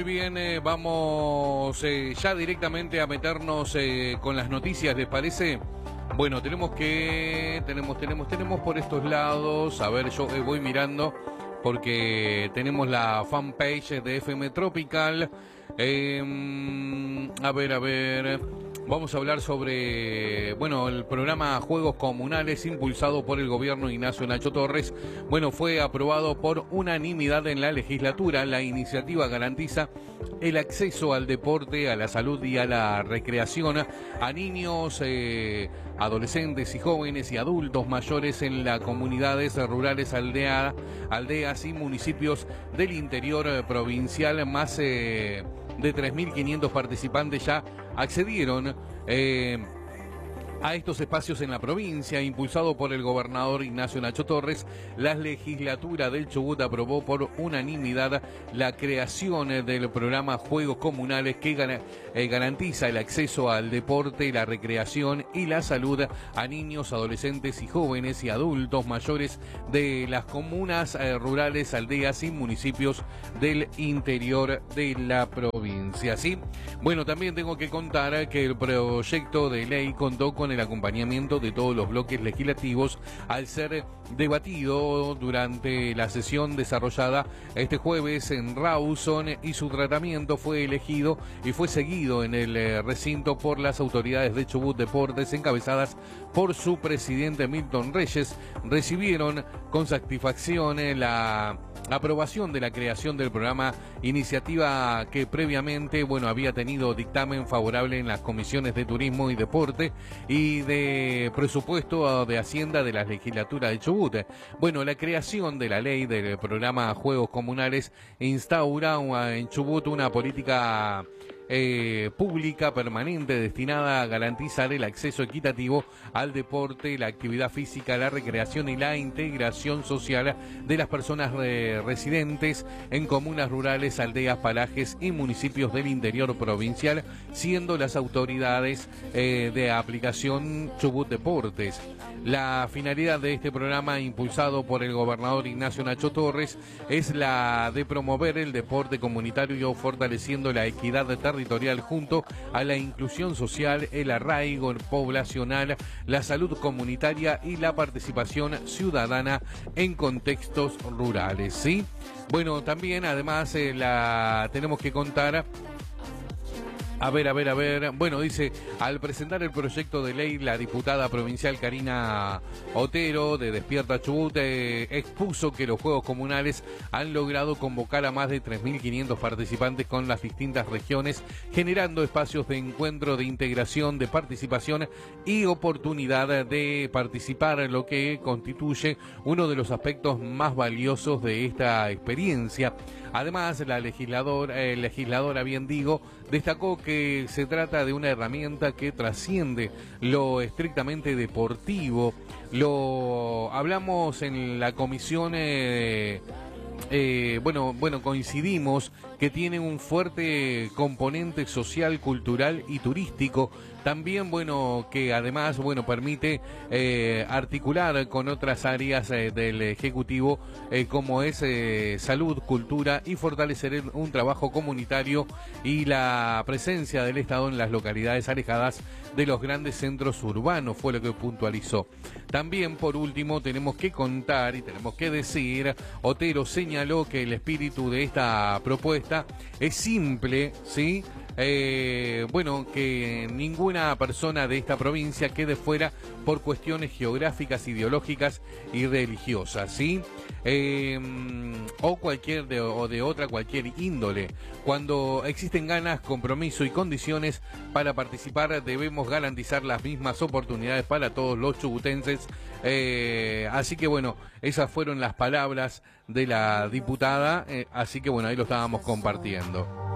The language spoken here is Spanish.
Muy bien, vamos ya directamente a meternos con las noticias, ¿les parece? Bueno, tenemos por estos lados, a ver, yo voy mirando porque tenemos la fanpage de FM Tropical. A ver, vamos a hablar sobre, bueno, el programa Juegos Comunales impulsado por el gobierno Ignacio Nacho Torres. Bueno, fue aprobado por unanimidad en la legislatura. La iniciativa garantiza el acceso al deporte, a la salud y a la recreación a niños, adolescentes y jóvenes y adultos mayores en las comunidades rurales, aldeas y municipios del interior provincial. Más de 3.500 participantes ya accedieron a estos espacios en la provincia. Impulsado por el gobernador Ignacio Nacho Torres, la legislatura del Chubut aprobó por unanimidad la creación del programa Juegos Comunales que garantiza el acceso al deporte, la recreación y la salud a niños, adolescentes y jóvenes y adultos mayores de las comunas rurales, aldeas y municipios del interior de la provincia. ¿Sí? Bueno, también tengo que contar que el proyecto de ley contó con el acompañamiento de todos los bloques legislativos al ser debatido durante la sesión desarrollada este jueves en Rawson, y su tratamiento fue elegido y fue seguido en el recinto por las autoridades de Chubut Deportes, encabezadas por su presidente Milton Reyes. Recibieron con satisfacción la aprobación de la creación del programa, iniciativa que previamente, bueno, había tenido dictamen favorable en las comisiones de Turismo y Deporte y de Presupuesto de Hacienda de la legislatura de Chubut. Bueno, la creación de la ley del programa Juegos Comunales instaura en Chubut una política pública permanente destinada a garantizar el acceso equitativo al deporte, la actividad física, la recreación y la integración social de las personas residentes en comunas rurales, aldeas, parajes y municipios del interior provincial, siendo las autoridades de aplicación Chubut Deportes. La finalidad de este programa, impulsado por el gobernador Ignacio Nacho Torres, es la de promover el deporte comunitario, fortaleciendo la equidad territorial junto a la inclusión social, el arraigo poblacional, la salud comunitaria y la participación ciudadana en contextos rurales. ¿Sí? Bueno, también además tenemos que contar. A ver. Bueno, dice, al presentar el proyecto de ley, la diputada provincial Karina Otero de Despierta Chubut expuso que los Juegos Comunales han logrado convocar a más de 3.500 participantes con las distintas regiones, generando espacios de encuentro, de integración, de participación y oportunidad de participar, lo que constituye uno de los aspectos más valiosos de esta experiencia. Además, el legisladora, bien digo, destacó que se trata de una herramienta que trasciende lo estrictamente deportivo. Lo hablamos en la comisión, coincidimos que tiene un fuerte componente social, cultural y turístico. También, bueno, que además, bueno, permite articular con otras áreas del Ejecutivo, como es salud, cultura, y fortalecer un trabajo comunitario y la presencia del Estado en las localidades alejadas de los grandes centros urbanos, fue lo que puntualizó. También, por último, tenemos que contar y tenemos que decir, Otero señaló que el espíritu de esta propuesta es simple, ¿sí? Que ninguna persona de esta provincia quede fuera por cuestiones geográficas, ideológicas y religiosas, ¿sí? O de otra cualquier índole. Cuando existen ganas, compromiso y condiciones para participar, debemos garantizar las mismas oportunidades para todos los chubutenses. Así que bueno, esas fueron las palabras de la diputada, así que bueno, ahí lo estábamos compartiendo.